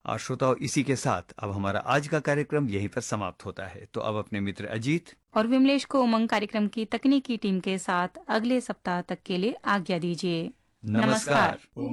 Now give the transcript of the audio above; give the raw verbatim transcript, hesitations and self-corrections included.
और श्रोताओं, इसी के साथ अब हमारा आज का कार्यक्रम यहीं पर समाप्त होता है। तो अब अपने मित्र अजीत और विमलेश को उमंग कार्यक्रम की तकनीकी टीम के साथ अगले सप्ताह तक के लिए आज्ञा दीजिए। नमस्कार। नमस्कार।